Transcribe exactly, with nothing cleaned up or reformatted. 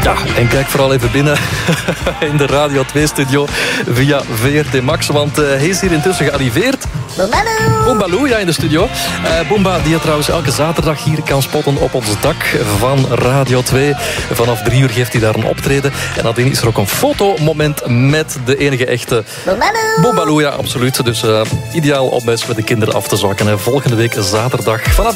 Ja, en kijk vooral even binnen in de Radio twee-studio via V R T Max, want uh, hij is hier intussen gearriveerd. Boombaloo! Boombaloo, ja, in de studio. Uh, Boomba, die je trouwens elke zaterdag hier kan spotten op ons dak van Radio twee. Vanaf drie uur geeft hij daar een optreden. En nadien is er ook een fotomoment met de enige echte Boombaloo! Boombaloo, ja, absoluut. Dus uh, ideaal om eens met de kinderen af te zwakken. Hè. Volgende week zaterdag vanaf